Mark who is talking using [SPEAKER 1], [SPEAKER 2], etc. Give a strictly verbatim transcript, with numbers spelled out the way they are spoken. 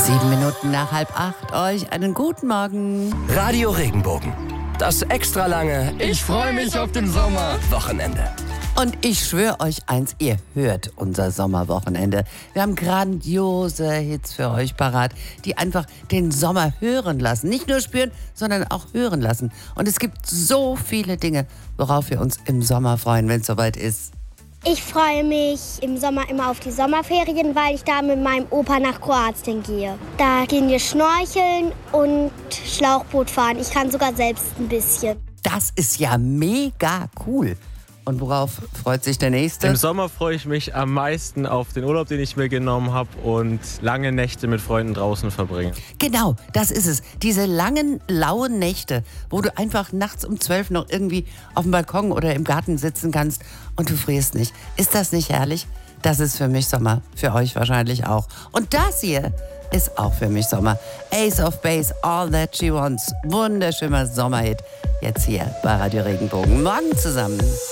[SPEAKER 1] Sieben Minuten nach halb acht. Euch einen guten Morgen.
[SPEAKER 2] Radio Regenbogen. Das extra lange
[SPEAKER 3] Ich freue mich auf den Sommer.
[SPEAKER 2] Wochenende.
[SPEAKER 1] Und ich schwöre euch eins, ihr hört unser Sommerwochenende. Wir haben grandiose Hits für euch parat, die einfach den Sommer hören lassen. Nicht nur spüren, sondern auch hören lassen. Und es gibt so viele Dinge, worauf wir uns im Sommer freuen, wenn es soweit ist.
[SPEAKER 4] Ich freue mich im Sommer immer auf die Sommerferien, weil ich da mit meinem Opa nach Kroatien gehe. Da gehen wir schnorcheln und Schlauchboot fahren. Ich kann sogar selbst ein bisschen.
[SPEAKER 1] Das ist ja mega cool. Und worauf freut sich der Nächste?
[SPEAKER 5] Im Sommer freue ich mich am meisten auf den Urlaub, den ich mir genommen habe und lange Nächte mit Freunden draußen verbringen.
[SPEAKER 1] Genau, das ist es. Diese langen, lauen Nächte, wo du einfach nachts um zwölf noch irgendwie auf dem Balkon oder im Garten sitzen kannst und du frierst nicht. Ist das nicht herrlich? Das ist für mich Sommer. Für euch wahrscheinlich auch. Und das hier ist auch für mich Sommer. Ace of Base, All That She Wants. Wunderschöner Sommerhit. Jetzt hier bei Radio Regenbogen. Morgen zusammen.